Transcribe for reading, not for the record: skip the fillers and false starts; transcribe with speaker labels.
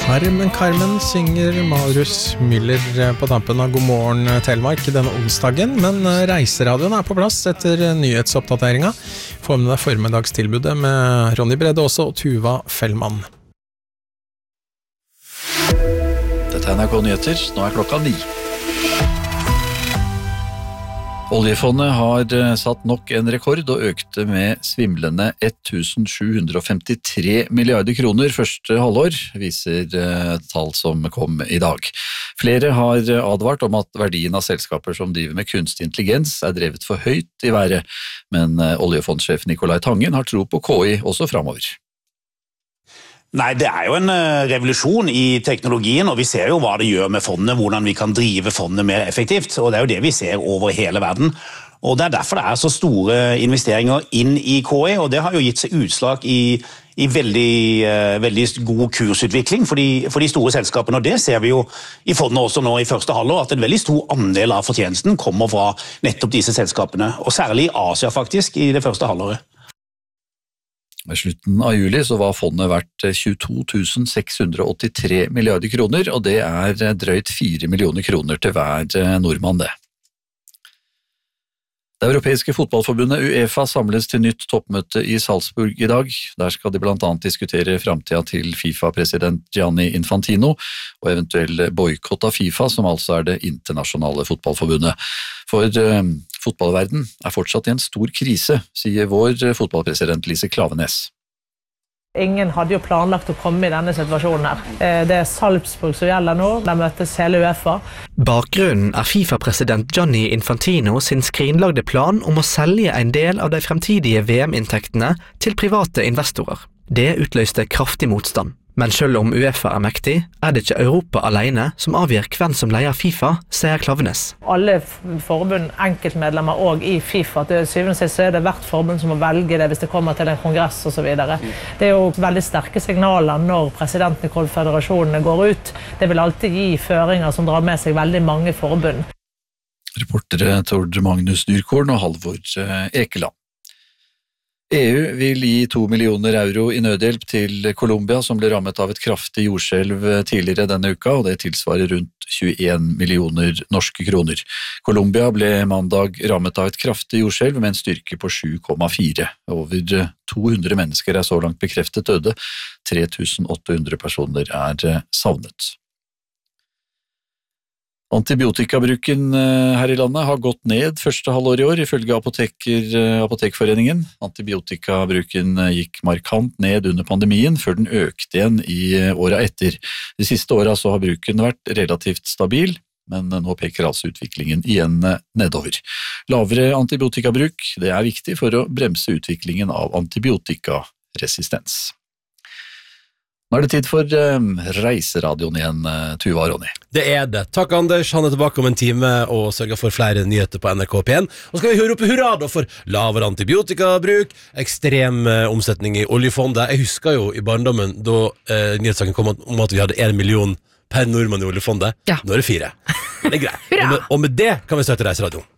Speaker 1: Carmen synger Maurus Müller på tampen av God morgen Telemark denne onsdagen, men reiseradioen på plass etter nyhetsoppdateringa. Får med deg formiddagstilbudet med Ronny Brede også og Tuva Fellmann.
Speaker 2: Dette NRK Nyheter, nå klokka 9. Oljefondet har satt nok en rekord og økte med svimlende 1753 milliarder kroner første halvår, viser tall som kom i dag. Flere har advart om at verdien av selskaper som driver med kunstig intelligens drevet for høyt i været, men oljefondsjef Nicolai Tangen har tro på KI også fremover.
Speaker 3: Nei, det jo en revolusjon i teknologien, og vi ser jo hva det gjør med fondet, hvordan vi kan drive fondet mer effektivt, og det jo det vi ser over hele verden. Og det derfor det så store investeringer inn i KI, og det har jo gitt seg utslag i veldig god kursutvikling for de store selskapene, og det ser vi jo i fondet også nå i første halvår, at en veldig stor andel av fortjenesten kommer fra nettopp disse selskapene, og særlig i Asia faktisk, i det første halvåret.
Speaker 2: Ved slutten av juli så var fondet verdt 22 683 milliarder kroner, og det drøyt 4 millioner kroner til hver nordmann det. Det europeiske fotballforbundet UEFA samles til nytt toppmøte i Salzburg i dag. Der skal de blant annet diskutere fremtiden til FIFA-president Gianni Infantino og eventuell boykott av FIFA, som altså det internasjonale fotballforbundet. For fotballverden fortsatt i en stor krise, sier vår fotballpresident Lise Klaveness.
Speaker 4: Ingen hadde jo planlagt å komme i denne situasjonen her. Det Salzburg som gjelder nå, der møtes hele UEFA.
Speaker 5: Bakgrunnen FIFA-president Gianni Infantino sin skrinlagde plan om å selge en del av de fremtidige VM-inntektene til private investorer. Det utløste kraftig motstand. Men selv om UEFA mektig, det ikke Europa alene som avgjør hvem som leier FIFA, sier Klaveness.
Speaker 4: Alle forbund, enkeltmedlemmer og i FIFA, til syvende og sist det hvert forbund som må velge det hvis det kommer til en kongress og så videre. Det jo veldig sterke signaler når presidenten i konfederasjonene går ut. Det vil alltid gi føringer som drar med seg veldig mange forbund.
Speaker 2: Reportere Tord Magnus Dyrkorn og Halvor Ekeland. EU vil gi 2 millioner euro i nødhjelp til Colombia, som ble rammet av et kraftig jordskjelv tidligere denne uka, og det tilsvarer rundt 21 millioner norske kroner. Colombia ble mandag rammet av et kraftig jordskjelv med en styrke på 7,4. Over 200 mennesker så langt bekreftet døde, 3800 personer savnet. Antibiotikabruken her i landet har gått ned første halvår i år, ifølge Apotekforeningen. Antibiotikabruken gikk markant ned under pandemien, før den økte igjen i året etter. De siste årene så har bruken vært relativt stabil, men nå peker altså utviklingen igjen nedover. Lavere antibiotikabruk det viktig for å bremse utviklingen av antibiotikaresistens. Nå det tid for reiseradioen igjen, Tuva og Ronny.
Speaker 6: Det det. Takk Anders, han tilbake om en time og sørger for flere nyheter på NRK P1. Og skal vi rope hurra da for lavere antibiotikabruk, ekstrem omsetning i oljefondet. Jeg husker jo i barndommen da nyhetssaken kom om at vi hadde 1 million per nordmann i oljefondet. Ja. Nå det 4. Det greit. Og med det kan vi starte reiseradioen.